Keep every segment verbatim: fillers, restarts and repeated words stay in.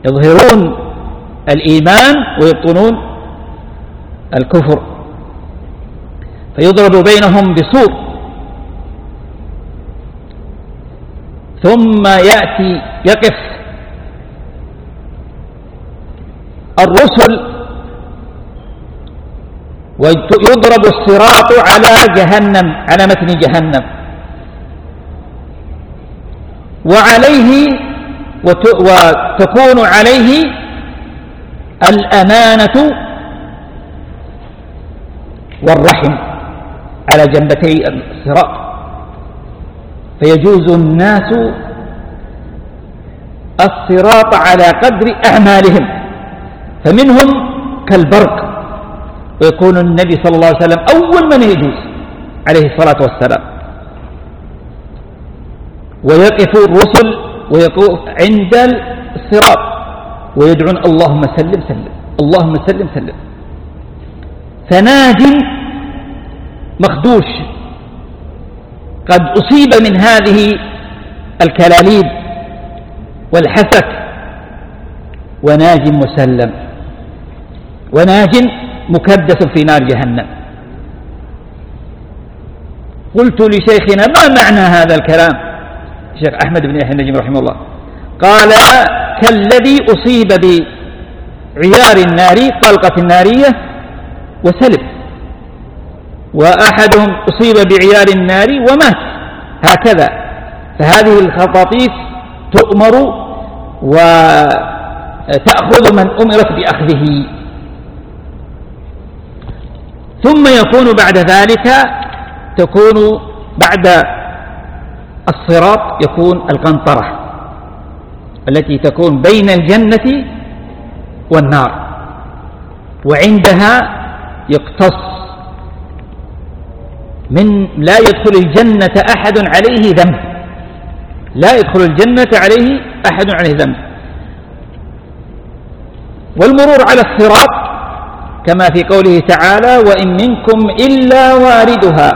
يظهرون الإيمان ويبطنون الكفر، فيضرب بينهم بسور، ثم يأتي يقف الرسل ويضرب الصراط على جهنم، على متن جهنم، وعليه وتكون عليه الأمانة والرحم على جنبتي الصراط، فيجوز الناس الصراط على قدر أعمالهم، فمنهم كالبرق، ويكون النبي صلى الله عليه وسلم أول من يجوز عليه الصلاة والسلام، ويقف الرسل ويقف عند الصراط ويدعون اللهم سلم سلم، اللهم سلم سلم. فناج مخدوش قد أصيب من هذه الكلاليب والحسك، وناج مسلم، وناج مكدس في نار جهنم. قلت لشيخنا ما معنى هذا الكلام الشيخ أحمد بن يحيى النجم رحمه الله؟ قال كالذي أصيب بعيار النار، طلقة النارية، وسلب، وأحدهم أصيب بعيار النار ومات، هكذا. فهذه الخطاطيف تؤمر وتأخذ من أمرت بأخذه. ثم يكون بعد ذلك، تكون بعد الصراط يكون القنطرة التي تكون بين الجنة والنار، وعندها يقتص من لا يدخل الجنة أحد عليه ذنب، لا يدخل الجنة عليه أحد عليه ذنب. والمرور على الصراط كما في قوله تعالى وإن منكم إلا واردها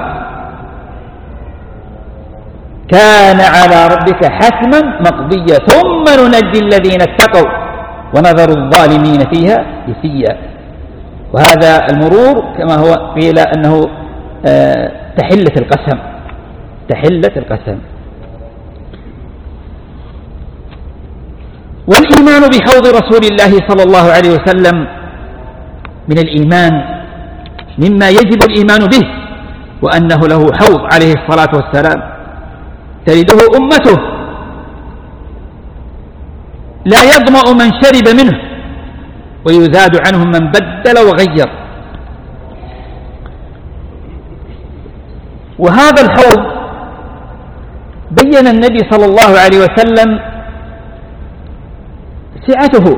كان على ربك حتما مقضيا ثم ننجي الذين اتقوا ونذر الظالمين فيها جثيا. وهذا المرور كما هو قيل أنه آه تحلة القسم، تحلة القسم. والإيمان بحوض رسول الله صلى الله عليه وسلم من الإيمان مما يجب الإيمان به، وأنه له حوض عليه الصلاة والسلام ترده أمته لا يظمأ من شرب منه ويزاد عنهم من بدل وغير. وهذا الحوض بين النبي صلى الله عليه وسلم سعته،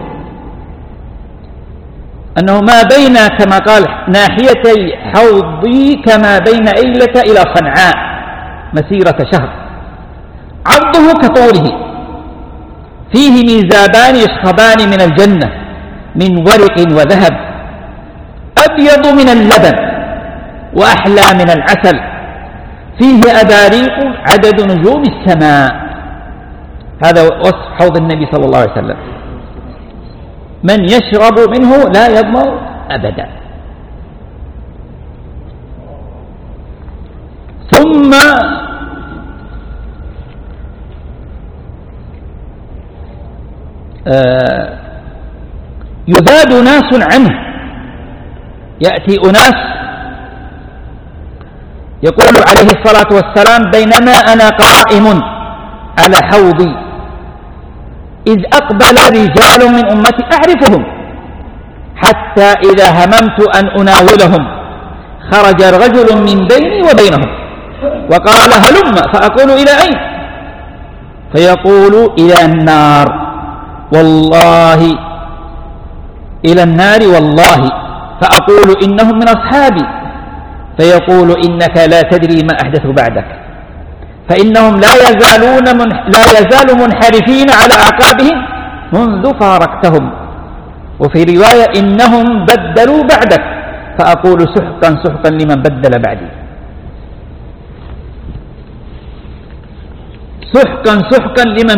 أنه ما بين كما قال ناحيتي حوضي كما بين أيلة إلى صنعاء مسيرة شهر، عرضه كطوله، فيه ميزابان يشخبان من الجنة من ورق وذهب أبيض من اللبن وأحلى من العسل، فيه أباريق عدد نجوم السماء. هذا وصف حوض النبي صلى الله عليه وسلم، من يشرب منه لا يظمأ أبدا. ثم آه يذاد ناس عنه، يأتي أناس يقول عليه الصلاة والسلام بينما أنا قائم على حوضي إذ أقبل رجال من أمتي أعرفهم حتى إذا هممت أن أناولهم خرج رجل من بيني وبينهم وقال هلم، فأقول إلى أين؟ فيقول إلى النار والله، إلى النار والله، فأقول إنهم من أصحابي، فيقول إنك لا تدري ما أحدثوا بعدك، فإنهم لا يزالون من لا يزال منحرفين على أعقابهم منذ فارقتهم. وفي رواية إنهم بدلوا بعدك، فأقول سحقا سحقا لمن بدل بعدي، سحقا سحقا لمن